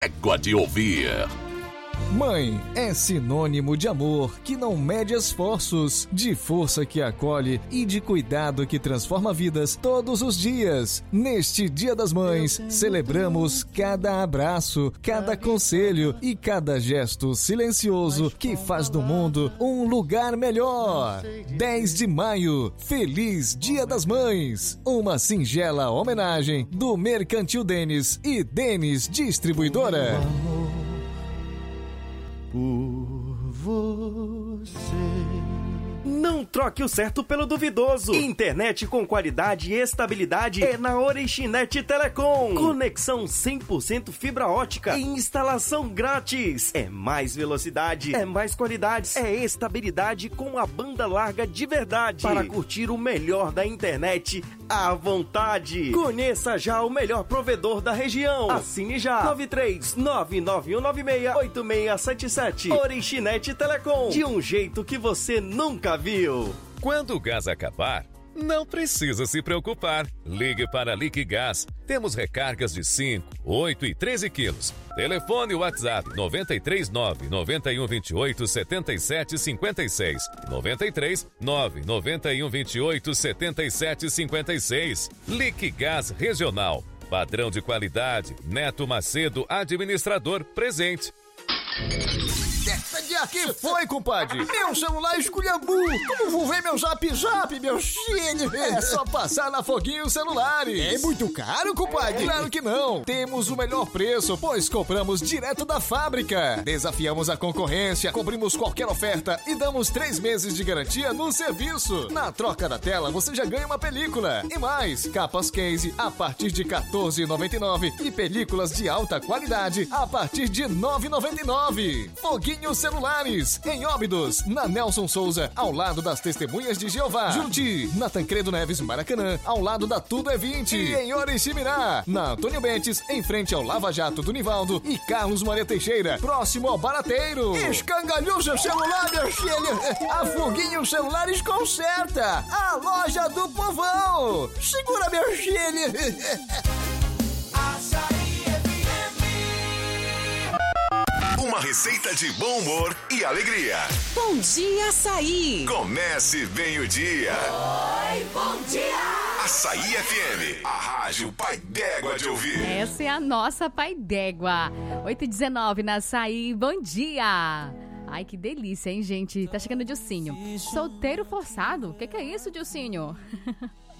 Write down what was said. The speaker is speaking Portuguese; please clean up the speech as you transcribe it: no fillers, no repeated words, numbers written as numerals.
Égua de ouvir. Mãe é sinônimo de amor que não mede esforços, de força que acolhe e de cuidado que transforma vidas todos os dias. Neste Dia das Mães, celebramos cada abraço, cada conselho e cada gesto silencioso que faz do mundo um lugar melhor. 10 de maio, feliz Dia das Mães! Uma singela homenagem do Mercantil Denis e Denis Distribuidora. Por você. Não troque o certo pelo duvidoso. Internet com qualidade e estabilidade é na Orixinet Telecom. Conexão 100% fibra ótica e instalação grátis. É mais velocidade, é mais qualidade, é estabilidade com a banda larga de verdade. Para curtir o melhor da internet à vontade. Conheça já o melhor provedor da região. Assine já. 93-99196-8677. Orixinet Telecom. De um jeito que você nunca viu. Quando o gás acabar, não precisa se preocupar. Ligue para a Liquigás. Temos recargas de 5, 8 e 13 quilos. Telefone WhatsApp 93-99128-7756. 93-99128-7756. Liquigás Regional. Padrão de qualidade. Neto Macedo, administrador, presente. Que foi, compadre? Meu celular esculhambou. Como vou ver meu zap, meu filho? É só passar na Foguinho Celulares. É muito caro, compadre? Claro que não. Temos o melhor preço, pois compramos direto da fábrica. Desafiamos a concorrência, cobrimos qualquer oferta e damos 3 meses de garantia no serviço. Na troca da tela, você já ganha uma película. E mais, capas case a partir de R$ 14,99 e películas de alta qualidade a partir de R$ 9,99. Foguinho Celulares, em Óbidos, na Nelson Souza, ao lado das Testemunhas de Jeová. Junti, na Tancredo Neves, Maracanã, ao lado da Tudo é 20. E em Oriximiná, na Antônio Bentes, em frente ao Lava Jato do Nivaldo e Carlos Maria Teixeira, próximo ao Barateiro. Escangalhou seu celular, meu filho? A Foguinho Celulares conserta. A loja do povão. Segura, meu filho. Uma receita de bom humor e alegria. Bom dia, Açaí. Comece bem o dia. Oi, bom dia. Açaí FM, a rádio pai d'égua de ouvir. Essa é a nossa pai d'égua. 8h19 na Açaí, bom dia. Ai, que delícia, hein, gente? Tá chegando o Dilcinho. Solteiro forçado? O que é isso, Dilcinho?